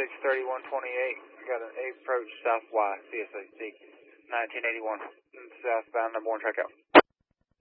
QH 3128, got an approach southwest, CSAC, 1981, southbound, number 1 track out.